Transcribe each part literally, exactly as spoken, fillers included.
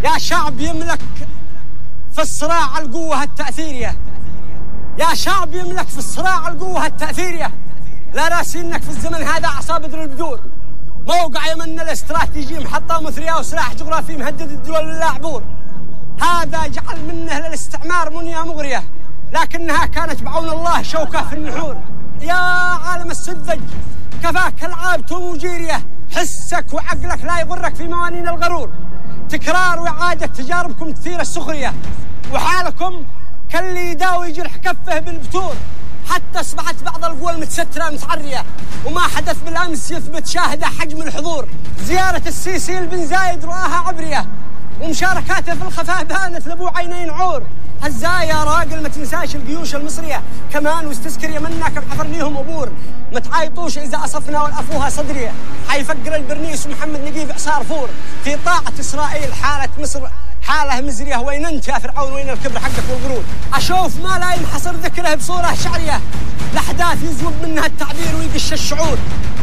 يا شعب يملك في الصراع القوة التأثيرية، يا شعب يملك في الصراع القوة التأثيرية، لا راسينك في الزمن هذا أعصاب ذر البدور، موقع يمن الاستراتيجي محطة مثرية وسلاح جغرافي مهدد الدول للعبور. هذا جعل منه للاستعمار منية مغرية، لكنها كانت بعون الله شوكة في النحور. يا عالم السذج كفاك العاب توم وجيرية، حسك وعقلك لا يغرك في موانين الغرور. تكرار وإعادة تجاربكم تثير السخرية، وحالكم كاللي يداوي جرح كفه بالبتور. حتى أصبحت بعض القوى المتسترة متعرية، وما حدث بالأمس يثبت شاهدة حجم الحضور. زيارة السيسي لبن زايد رآها عبرية، ومشاركاته في الخفاء بانت لابو عينين عور. هزايا يا راجل ما تنساش الجيوش المصرية كمان، واستذكر يمنا كم حفر ليهم أبور. ما تعايطوش إذا أصفنا والأفوها صدرية، حيفقر البرنيس ومحمد نجيب عصار فور. في طاعة إسرائيل حالة مصر حالة مزرية، وين أنت يا فرعون وين الكبر حقك والغرور؟ أشوف ما لا ينحصر ذكره بصورة شعرية، الأحداث يزوب منها التعبير ويقش الشعور.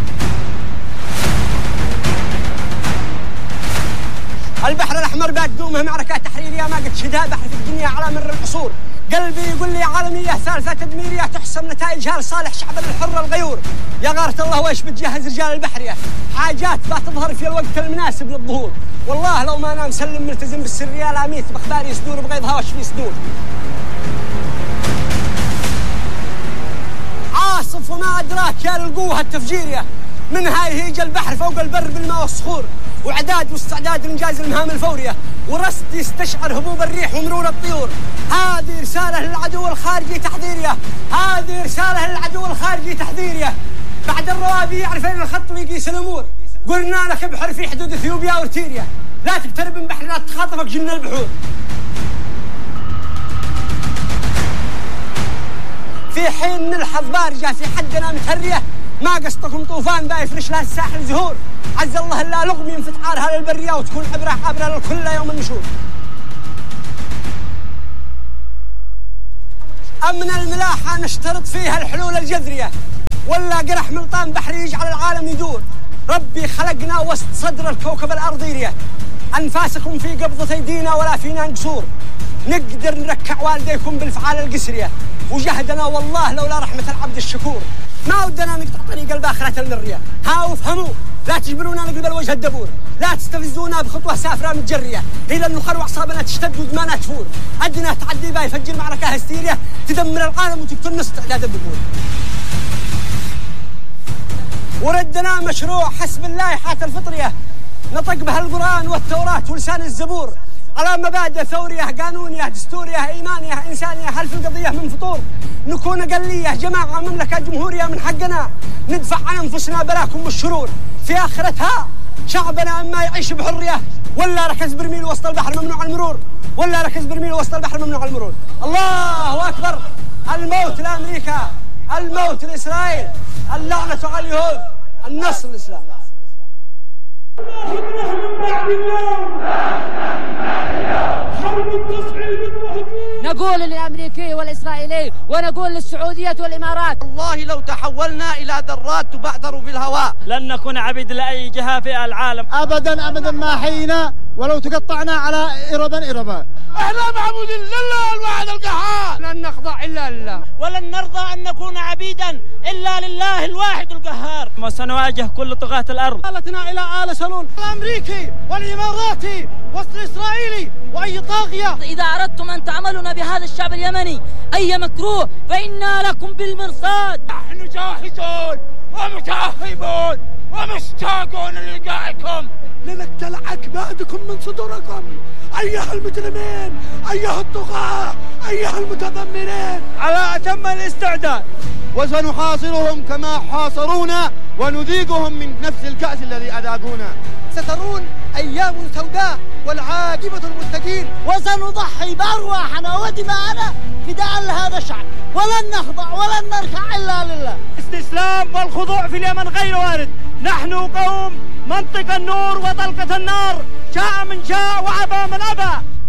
البحر الأحمر بادومه معركة تحريرية ما قد شدها بحر في الدنيا على مر العصور. قلبي يقول لي عالمية ثالثة تدميرية تحسم نتائجها لصالح شعب الحر الغيور. يا غارة الله وإيش بتجهز رجال البحرية، حاجات بتظهر في الوقت المناسب للظهور. والله لو ما أنا مسلم ملتزم بالسرية لا ميت بأخباري صدور بغيظها وش في صدور. عاصف وما أدراك يا للقوة التفجيرية، منها يهيج البحر فوق البر بالماء والصخور. وإعداد واستعداد لإنجاز المهام الفورية، ورصد يستشعر هبوب الريح ومرور الطيور. هذه رسالة للعدو الخارجي تحذيرية، هذه رسالة للعدو الخارجي تحذيرية. بعد الروابي يعرف أين الخط ويقيس الأمور. قلنا لك بحر في حدود إثيوبيا وارتيريا، لا تقترب من بحر لا تخاطفك جن البحور. في حين نلحظ بارجة في حدنا متهرية، ما قصدكم طوفان با يفرش لها الساحل زهور. عز الله لا لغم ينفتحارها للبرية، وتكون عبرة عبرة للكل يوم النشور. أمن الملاحة نشترط فيها الحلول الجذرية، ولا قرح ملطان بحري يجعل العالم يدور. ربي خلقنا وسط صدر الكوكب الأرضية، أنفاسكم في قبضة أيدينا ولا فينا قصور. نقدر نركع والديكم بالفعال القسرية، وجهدنا والله لولا رحمة العبد الشكور. ما ودنا نقطع طريق الباخرة المرية، ها وفهموا لا تجبرونا نقلب الوجه الدبور. لا تستفزونا بخطوة سافرة متجرية، هي النخر وأعصابنا تشتد ودمانا تفور. أدنى تعدي با يفجر معركة هستيرية تدمر العالم وتقتل نص تعداد الذكور. وردنا مشروع حسب اللائحات الفطرية، نطق بها القرآن والتوراة ولسان الزبور، على مبادئ ثورية قانونية دستورية إيمانية إنسانية. هل في القضية من فطور؟ نكون أقلية جماعة مملكة جمهورية، من حقنا ندفع عن أنفسنا بلاكم والشرور. في آخرتها شعبنا أما يعيش بحرية، ولا ركز برميل وسط البحر ممنوع المرور، ولا ركز برميل وسط البحر ممنوع المرور. الله أكبر. الموت لأمريكا، الموت لإسرائيل، اللعنة على اليهود، النصر للإسلام. نقول للأمريكي والإسرائيلي ونقول للسعودية والإمارات، والله لو تحولنا إلى ذرات تبعثر في الهواء لن نكون عبيد لأي جهة في العالم أبدا أبدا ما حينا، ولو تقطعنا على إربا إربا. احنا معبودين لله الواحد القهار، لن نخضع إلا لله، ولن نرضى أن نكون عبيدا إلا لله الواحد القهار. وسنواجه كل طغاة الأرض. قالتنا إلى آل سلول الأمريكي والإماراتي والإسرائيلي وأي طاغية. إذا أردتم أن تعملون بهذا الشعب اليمني أي مكروه فإنا لكم بالمرصاد. نحن جاهزون ومتأهبون ومشتاقون للقائكم لنقتل أكبادكم من صدوركم أيها المجرمين، أيها الطغاة، أيها المتذمرين. على أتم الاستعداد، وسنحاصرهم كما حاصرونا ونذيقهم من نفس الكأس الذي أذاقونا. سترون أيام سوداء والعاقبة المتقين، وسنضحي بأرواحنا ودماءنا فداء لهذا الشعب، ولن نخضع ولن نركع إلا لله. الاستسلام والخضوع في اليمن غير وارد. نحن قوم منطق النور وطلقة النار، شاء من شاء وأبى من أبى.